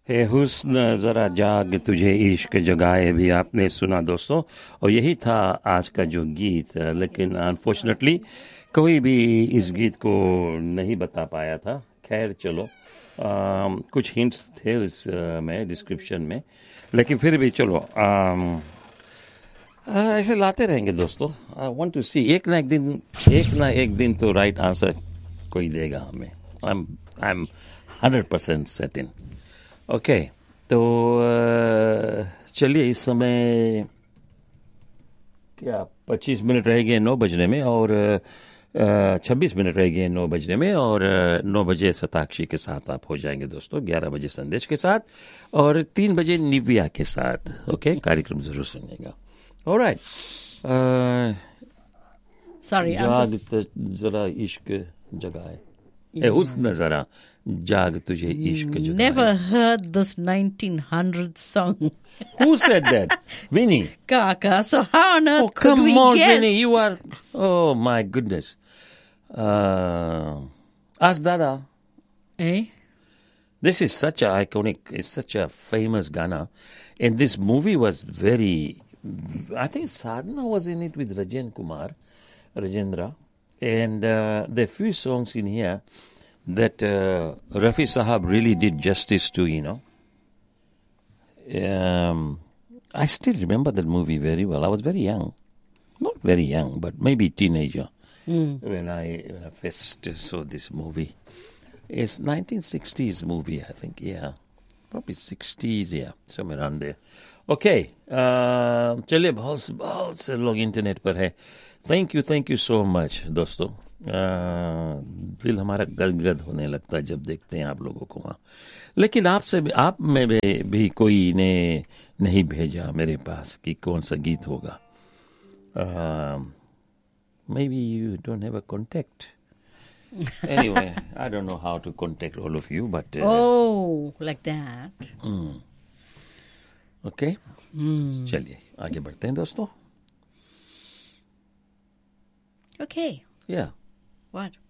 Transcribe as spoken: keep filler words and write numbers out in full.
हे हुस्न जरा जाग तुझे इश्क जगाए भी आपने सुना दोस्तों, और यही था आज का जो गीत। लेकिन अनफॉर्चुनेटली कोई भी इस गीत को नहीं बता पाया था। खैर चलो, आ, कुछ हिंट्स थे इस में डिस्क्रिप्शन में, लेकिन फिर भी चलो आ, ऐसे लाते रहेंगे दोस्तों। आई वांट टू सी, एक ना एक दिन एक ना एक दिन तो राइट आंसर कोई देगा हमें। I am I am hundred percent certain. Okay, तो चलिए, इस समय क्या पच्चीस मिनट रह गए नौ बजने में, और छब्बीस मिनट रह गए नौ बजने में, और नौ बजे शताक्षी के साथ आप हो जाएंगे दोस्तों, ग्यारह बजे संदेश के साथ, और तीन बजे निव्या के साथ। ओके, कार्यक्रम जरूर सुनिएगा। ऑलराइट, Sorry, I'm जाग just... त- जरा इश्क जगाए, ए हुस्न जरा जाग तुझे इश्क जगाए। Never heard this nineteen hundred song. Who said that? Vinny. Kaka, so how on earth Oh, could come we on, guess? Vinny. You are. Oh, my goodness. Uh, ask Dada. Eh? This is such a iconic, it's such a famous Ghana. And this movie was very. I think Sadhana was in it with Rajen Kumar, Rajendra. And uh, there are few songs in here that uh, Rafi Sahab really did justice to, you know. Um, I still remember that movie very well. I was very young. Not very young, but maybe teenager Mm. when I when I first saw this movie. It's nineteen sixties movie, I think. Yeah, probably sixties. Yeah, somewhere around there. Okay. uh, चलिए, बहुत से बहुत से लोग internet पर है। Thank you thank you so much दोस्तों। uh, दिल हमारा गदगद होने लगता है जब देखते हैं आप लोगों को वहाँ। लेकिन आपसे भी, आप में भी, भी कोई ने नहीं भेजा मेरे पास कि कौन सा गीत होगा। May be you don't have a contact. Anyway, I don't know how to contact all of you, but uh, Oh, like that. mm, okay. चलिए आगे बढ़ते हैं दोस्तों। Okay. Yeah. What?